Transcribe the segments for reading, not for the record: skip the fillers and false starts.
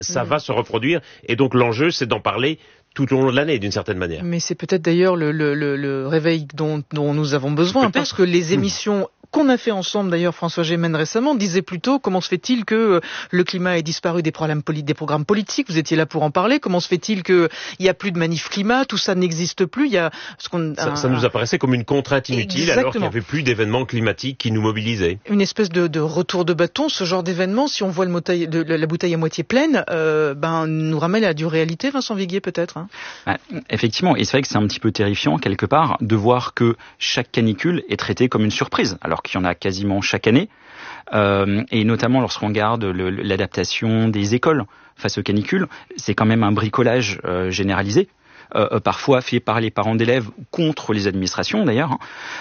ça va se reproduire. Et donc l'enjeu, c'est d'en parler tout au long de l'année, d'une certaine manière. Mais c'est peut-être d'ailleurs le réveil dont nous avons besoin, Peut-être. parce que les émissions qu'on a fait ensemble, d'ailleurs François Gémen récemment, disait plutôt comment se fait-il que le climat ait disparu des programmes politiques, vous étiez là pour en parler, comment se fait-il qu'il n'y a plus de manif climat, tout ça n'existe plus, il y a ça nous apparaissait comme une contrainte inutile. Exactement. Alors qu'il n'y avait plus d'événements climatiques qui nous mobilisaient. Une espèce de retour de bâton, ce genre d'événement, si on voit la bouteille à moitié pleine, nous ramène à du réalité, Vincent Viguier peut-être. Effectivement, et c'est vrai que c'est un petit peu terrifiant quelque part de voir que chaque canicule est traitée comme une surprise, alors qu'il y en a quasiment chaque année, et notamment lorsqu'on regarde l'adaptation des écoles face aux canicules, c'est quand même un bricolage généralisé, parfois fait par les parents d'élèves contre les administrations d'ailleurs,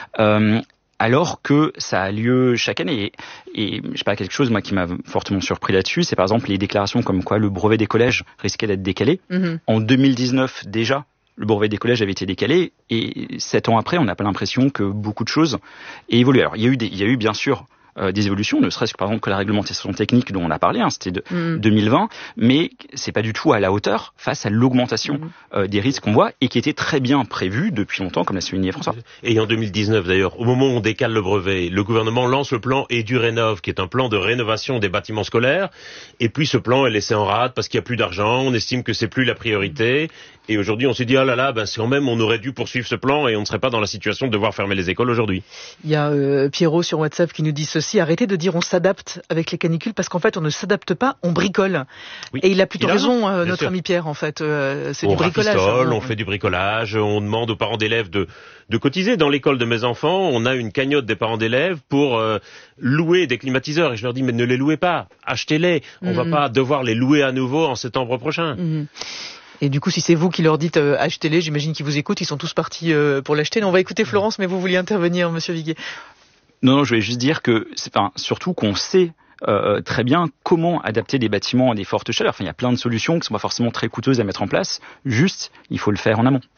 alors que ça a lieu chaque année. Et je sais pas, quelque chose moi qui m'a fortement surpris là-dessus, c'est par exemple les déclarations comme quoi le brevet des collèges risquait d'être décalé. En 2019 déjà, le brevet des collèges avait été décalé, et 7 ans après, on n'a pas l'impression que beaucoup de choses aient évolué. Alors il y a eu bien sûr des évolutions, ne serait-ce que par exemple que la réglementation technique dont on a parlé, c'était de 2020, mais c'est pas du tout à la hauteur face à l'augmentation des risques qu'on voit et qui était très bien prévu depuis longtemps, comme l'a souligné François. Et en 2019 d'ailleurs, au moment où on décale le brevet, le gouvernement lance le plan EduRénov, qui est un plan de rénovation des bâtiments scolaires, et puis ce plan est laissé en rade parce qu'il n'y a plus d'argent, on estime que c'est plus la priorité, et aujourd'hui on s'est dit, oh là là, quand même on aurait dû poursuivre ce plan et on ne serait pas dans la situation de devoir fermer les écoles aujourd'hui. Il y a Pierrot sur WhatsApp qui nous dit ceci: arrêtez de dire on s'adapte avec les canicules, parce qu'en fait on ne s'adapte pas, on bricole. Oui. Et il a plutôt raison, notre ami Pierre, en fait. C'est du bricolage. On fait du bricolage, on demande aux parents d'élèves de cotiser. Dans l'école de mes enfants, on a une cagnotte des parents d'élèves pour louer des climatiseurs. Et je leur dis, mais ne les louez pas, achetez-les. On va pas devoir les louer à nouveau en septembre prochain. Et du coup, si c'est vous qui leur dites achetez-les, j'imagine qu'ils vous écoutent, ils sont tous partis pour l'acheter. On va écouter Florence, mais vous vouliez intervenir, Monsieur Viguier. Non, je voulais juste dire que surtout qu'on sait très bien comment adapter des bâtiments à des fortes chaleurs. Il y a plein de solutions qui sont pas forcément très coûteuses à mettre en place. Juste, il faut le faire en amont.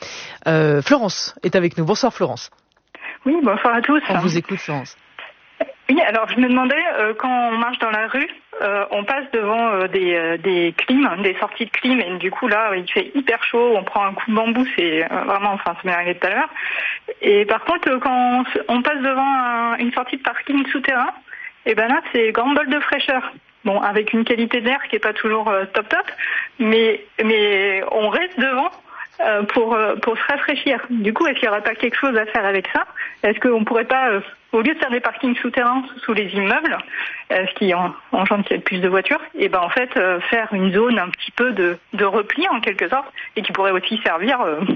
Florence est avec nous. Bonsoir Florence. Oui, bonsoir à tous. On vous écoute, Florence. Oui, alors je me demandais, quand on marche dans la rue, on passe devant des clims, des sorties de clim, et du coup là, il fait hyper chaud, on prend un coup de bambou, c'est vraiment, ça m'est arrivé tout à l'heure. Et par contre, quand on passe devant une sortie de parking souterrain, et ben là, c'est grande bol de fraîcheur. Bon, avec une qualité d'air qui est pas toujours top, mais on reste devant pour se rafraîchir. Du coup, est-ce qu'il n'y aurait pas quelque chose à faire avec ça? Est-ce qu'on pourrait pas, au lieu de faire des parkings souterrains sous les immeubles, ce qui engendre qu'il y ait plus de voitures, et ben en fait faire une zone un petit peu de repli en quelque sorte, et qui pourrait aussi servir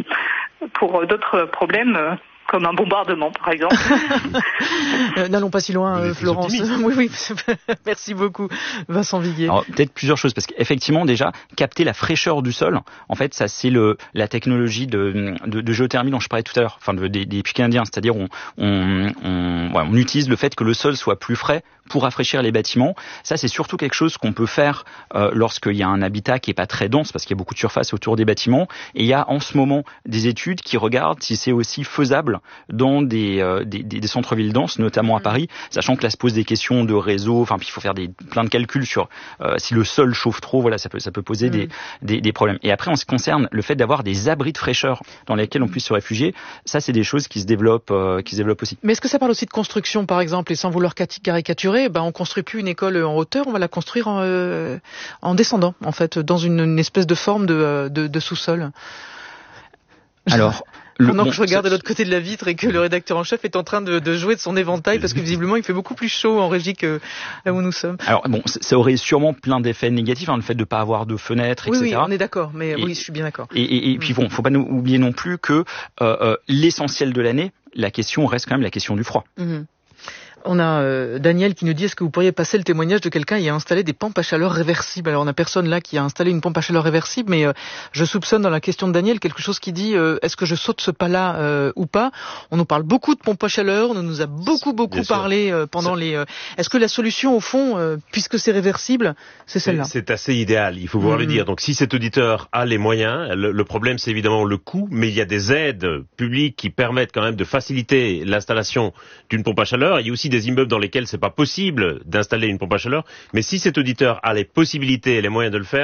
pour d'autres problèmes. Comme un bombardement, par exemple. N'allons pas si loin, Florence. Oui, merci beaucoup, Vincent Viguier. Alors, peut-être plusieurs choses, parce qu'effectivement, déjà, capter la fraîcheur du sol, en fait, ça, c'est la technologie de géothermie dont je parlais tout à l'heure, des pics indiens, c'est-à-dire on utilise le fait que le sol soit plus frais pour rafraîchir les bâtiments. Ça, c'est surtout quelque chose qu'on peut faire lorsqu'il y a un habitat qui est pas très dense, parce qu'il y a beaucoup de surface autour des bâtiments. Et il y a en ce moment des études qui regardent si c'est aussi faisable dans des centres-villes denses, notamment à Paris, sachant que là se posent des questions de réseau. Puis il faut faire plein de calculs sur si le sol chauffe trop. Voilà, ça peut poser des problèmes. Et après, en ce qui concerne le fait d'avoir des abris de fraîcheur dans lesquels on puisse se réfugier, ça, c'est des choses qui se développent aussi. Mais est-ce que ça parle aussi de construction, par exemple, et sans vouloir caricaturer, on construit plus une école en hauteur, on va la construire en descendant, en fait, dans une espèce de forme de sous-sol. Alors, pendant que je regarde de l'autre côté de la vitre et que le rédacteur en chef est en train de jouer de son éventail, parce que visiblement il fait beaucoup plus chaud en régie que là où nous sommes. Alors ça aurait sûrement plein d'effets négatifs, le fait de pas avoir de fenêtres, etc. Oui, on est d'accord, mais oui, je suis bien d'accord. Et puis faut pas oublier non plus que l'essentiel de l'année, la question reste quand même la question du froid. On a Daniel qui nous dit: est-ce que vous pourriez passer le témoignage de quelqu'un qui a installé des pompes à chaleur réversibles? Alors on n'a personne là qui a installé une pompe à chaleur réversible, mais je soupçonne dans la question de Daniel quelque chose qui dit est-ce que je saute ce pas-là ou pas? On nous parle beaucoup de pompes à chaleur, on nous a beaucoup parlé pendant les... Est-ce que la solution au fond, puisque c'est réversible, c'est celle-là? C'est assez idéal, il faut pouvoir le dire. Donc si cet auditeur a les moyens, le problème c'est évidemment le coût, mais il y a des aides publiques qui permettent quand même de faciliter l'installation d'une pompe à chaleur. Il y a aussi des immeubles dans lesquels c'est pas possible d'installer une pompe à chaleur, mais si cet auditeur a les possibilités et les moyens de le faire,